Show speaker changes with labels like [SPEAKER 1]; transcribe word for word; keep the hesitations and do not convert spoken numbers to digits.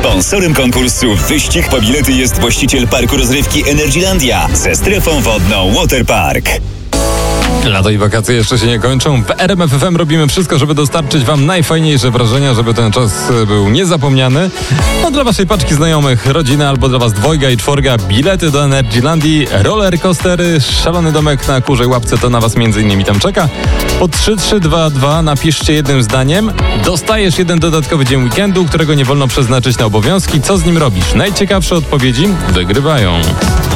[SPEAKER 1] Sponsorem konkursu Wyścig po bilety jest właściciel parku rozrywki Energylandia ze strefą wodną Waterpark.
[SPEAKER 2] Lato i wakacje jeszcze się nie kończą. W R M F F M robimy wszystko, żeby dostarczyć wam najfajniejsze wrażenia, żeby ten czas był niezapomniany. No dla waszej paczki znajomych, rodziny albo dla was dwojga i czworga bilety do Energylandii, roller coastery, szalony domek na Kurzej Łapce, to na was między innymi tam czeka. Po trzy trzy dwa dwa napiszcie jednym zdaniem. Dostajesz jeden dodatkowy dzień weekendu, którego nie wolno przeznaczyć na obowiązki. Co z nim robisz? Najciekawsze odpowiedzi wygrywają.